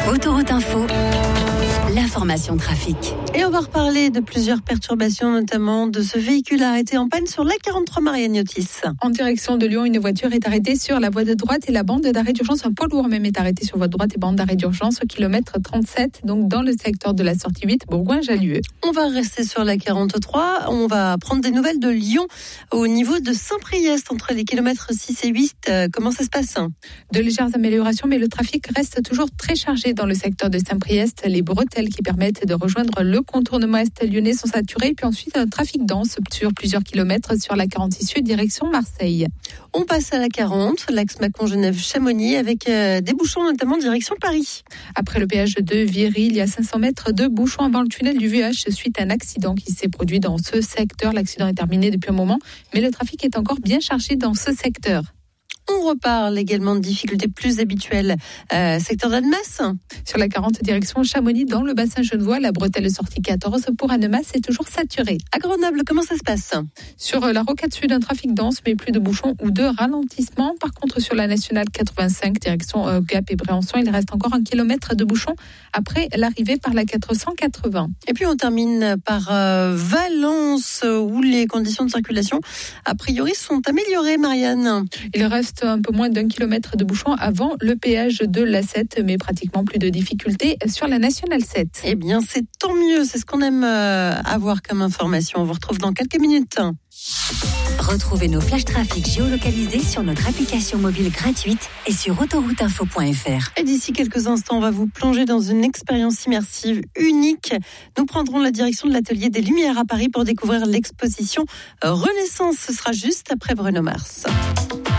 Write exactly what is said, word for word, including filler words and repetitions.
Autoroute Info, l'information trafic. Et on va reparler de plusieurs perturbations, notamment de ce véhicule arrêté en panne sur l'A quarante-trois Marianne Yotis. En direction de Lyon, une voiture est arrêtée sur la voie de droite et la bande d'arrêt d'urgence. Un poids lourd même est arrêté sur voie de droite et bande d'arrêt d'urgence au kilomètre trente-sept, donc dans le secteur de la sortie huit, Bourgoin-Jallieu. On va rester sur l'A quarante-trois. On va prendre des nouvelles de Lyon au niveau de Saint-Priest, entre les kilomètres six et huit. Euh, comment ça se passe ? De légères améliorations, mais le trafic reste toujours très chargé dans le secteur de Saint-Priest. Les bretelles qui permettent de rejoindre le contournement est lyonnais sont saturées. Puis ensuite, un trafic dense sur plusieurs kilomètres sur la quarante-six Sud, direction Marseille. On passe à la quarante, l'axe Mâcon-Genève-Chamonix, avec euh, des bouchons notamment direction Paris. Après le péage de Viry, il y a cinq cents mètres de bouchons avant le tunnel du V H suite à un accident qui s'est produit dans ce secteur. L'accident est terminé depuis un moment, mais le trafic est encore bien chargé dans ce secteur. On reparle également de difficultés plus habituelles. Euh, secteur d'Annemasse. Sur la quarante, direction Chamonix, dans le bassin genevois, la bretelle sortie quatorze pour Annemasse est toujours saturée. À Grenoble, comment ça se passe ? Sur la rocade sud, un trafic dense, mais plus de bouchons ou de ralentissements. Par contre, sur la nationale quatre-vingt-cinq, direction euh, Gap et Bréançon, il reste encore un kilomètre de bouchons après l'arrivée par la quatre cent quatre-vingts. Et puis on termine par euh, Valence, où les conditions de circulation, a priori, sont améliorées, Marianne. Il reste un peu moins d'un kilomètre de bouchons avant le péage de l'A sept, mais pratiquement plus de difficultés sur la nationale sept. Eh bien, c'est tant mieux, c'est ce qu'on aime avoir comme information. On vous retrouve dans quelques minutes. Retrouvez nos flash trafic géolocalisés sur notre application mobile gratuite et sur autoroute info point f r. Et d'ici quelques instants, on va vous plonger dans une expérience immersive unique. Nous prendrons la direction de l'Atelier des Lumières à Paris pour découvrir l'exposition Renaissance. Ce sera juste après Bruno Mars.